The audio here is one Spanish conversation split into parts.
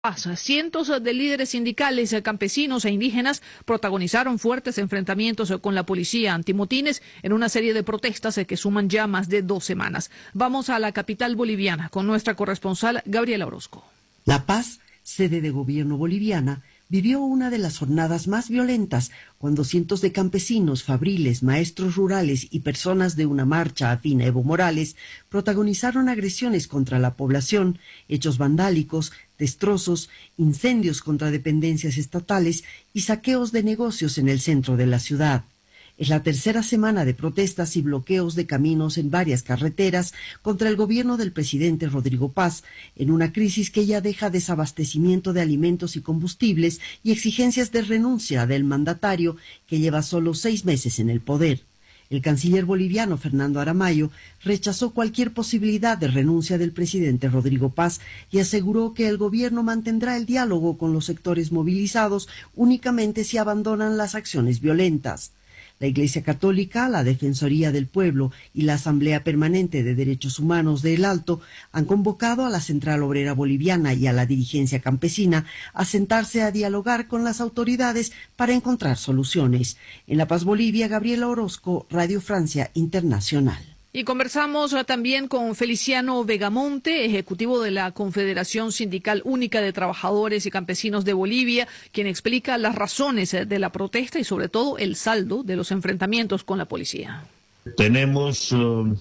Cientos de líderes sindicales, campesinos e indígenas protagonizaron fuertes enfrentamientos con la policía antimotines en una serie de protestas que suman ya más de 2 semanas. Vamos a la capital boliviana con nuestra corresponsal Gabriela Orozco. La Paz, sede de gobierno boliviana, vivió una de las jornadas más violentas cuando cientos de campesinos, fabriles, maestros rurales y personas de una marcha afín a Evo Morales protagonizaron agresiones contra la población, hechos vandálicos, destrozos, incendios contra dependencias estatales y saqueos de negocios en el centro de la ciudad. Es la tercera semana de protestas y bloqueos de caminos en varias carreteras contra el gobierno del presidente Rodrigo Paz, en una crisis que ya deja desabastecimiento de alimentos y combustibles y exigencias de renuncia del mandatario que lleva solo 6 meses en el poder. El canciller boliviano Fernando Aramayo rechazó cualquier posibilidad de renuncia del presidente Rodrigo Paz y aseguró que el gobierno mantendrá el diálogo con los sectores movilizados únicamente si abandonan las acciones violentas. La Iglesia Católica, la Defensoría del Pueblo y la Asamblea Permanente de Derechos Humanos de El Alto han convocado a la Central Obrera Boliviana y a la dirigencia campesina a sentarse a dialogar con las autoridades para encontrar soluciones. En La Paz, Bolivia, Gabriela Orozco, Radio Francia Internacional. Y conversamos también con Feliciano Vegamonte, ejecutivo de la Confederación Sindical Única de Trabajadores y Campesinos de Bolivia, quien explica las razones de la protesta y sobre todo el saldo de los enfrentamientos con la policía. Tenemos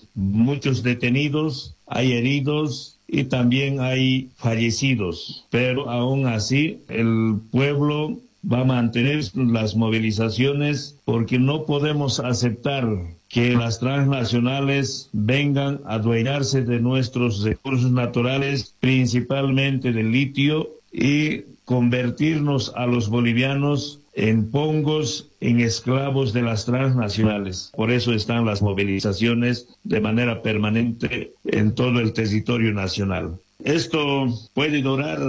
muchos detenidos, hay heridos y también hay fallecidos, pero aún así el pueblo va a mantener las movilizaciones porque no podemos aceptar que las transnacionales vengan a adueñarse de nuestros recursos naturales, principalmente del litio, y convertirnos a los bolivianos en pongos, en esclavos de las transnacionales. Por eso están las movilizaciones de manera permanente en todo el territorio nacional. Esto puede durar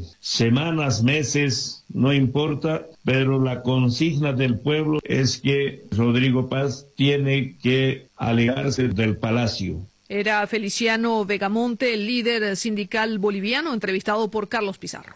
semanas, meses, no importa, pero la consigna del pueblo es que Rodrigo Paz tiene que alejarse del palacio. Era Feliciano Vegamonte, el líder sindical boliviano, entrevistado por Carlos Pizarro.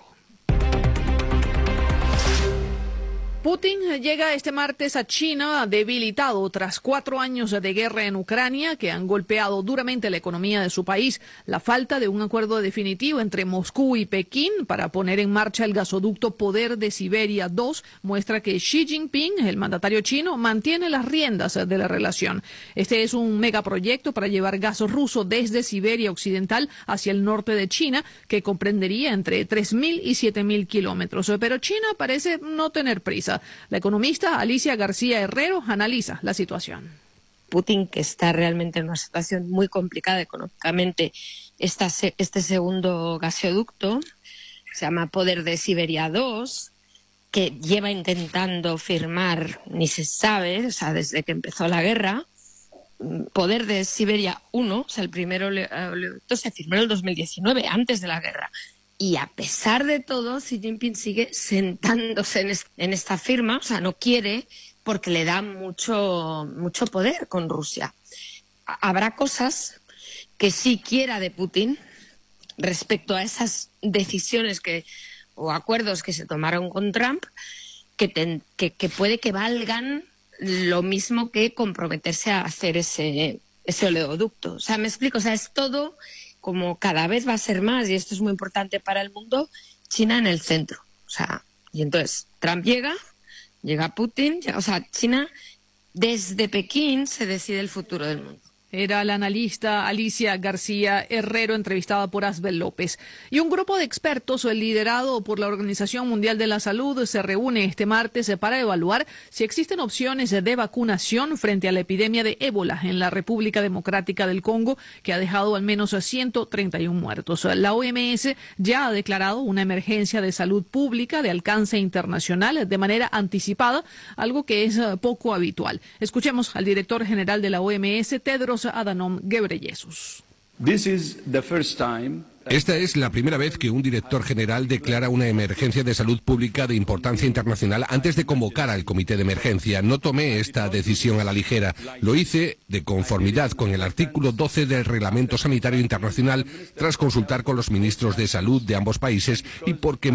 Putin llega este martes a China debilitado tras 4 años de guerra en Ucrania que han golpeado duramente la economía de su país. La falta de un acuerdo definitivo entre Moscú y Pekín para poner en marcha el gasoducto Poder de Siberia 2 muestra que Xi Jinping, el mandatario chino, mantiene las riendas de la relación. Este es un megaproyecto para llevar gas ruso desde Siberia Occidental hacia el norte de China, que comprendería entre 3.000 y 7.000 kilómetros. Pero China parece no tener prisa. La economista Alicia García Herrero analiza la situación. Putin, que está realmente en una situación muy complicada económicamente, este segundo gasoducto, se llama Poder de Siberia 2, que lleva intentando firmar, ni se sabe, o sea, desde que empezó la guerra. Poder de Siberia 1, o sea, el primero oleoducto se firmó en el 2019, antes de la guerra. Y a pesar de todo, Xi Jinping sigue sentándose en esta firma, o sea, no quiere porque le da mucho poder con Rusia. Habrá cosas que sí quiera de Putin respecto a esas decisiones o acuerdos que se tomaron con Trump que puede que valgan lo mismo que comprometerse a hacer ese oleoducto. O sea, me explico, o sea, es todo como cada vez va a ser más, y esto es muy importante para el mundo, China en el centro. O sea, y entonces Trump llega Putin, o sea, China, desde Pekín se decide el futuro del mundo. Era la analista Alicia García Herrero, entrevistada por Asbel López. Y un grupo de expertos liderado por la Organización Mundial de la Salud se reúne este martes para evaluar si existen opciones de vacunación frente a la epidemia de ébola en la República Democrática del Congo, que ha dejado al menos 131 muertos. La OMS ya ha declarado una emergencia de salud pública de alcance internacional de manera anticipada, algo que es poco habitual. Escuchemos al director general de la OMS, Tedros Adhanom Ghebreyesus. Esta es la primera vez que un director general declara una emergencia de salud pública de importancia internacional antes de convocar al comité de emergencia. No tomé esta decisión a la ligera. Lo hice de conformidad con el artículo 12 del Reglamento Sanitario Internacional tras consultar con los ministros de salud de ambos países y porque